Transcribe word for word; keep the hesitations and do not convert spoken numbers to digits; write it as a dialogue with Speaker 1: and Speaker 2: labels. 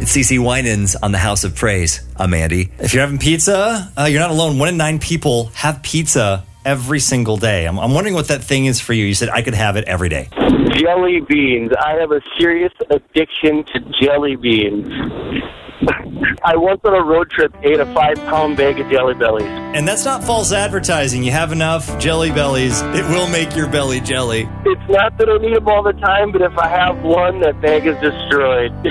Speaker 1: It's CeCe Winans on the House of Praise. I'm Andy. If you're having pizza, uh, you're not alone. One in nine people have pizza every single day. I'm, I'm wondering what that thing is for you. You said I could have it every day.
Speaker 2: Jelly beans. I have a serious addiction to jelly beans. I once on a road trip ate a five-pound bag of Jelly Bellies.
Speaker 1: And that's not false advertising. You have enough Jelly Bellies, it will make your belly jelly.
Speaker 2: It's not that I need them all the time, but if I have one, that bag is destroyed.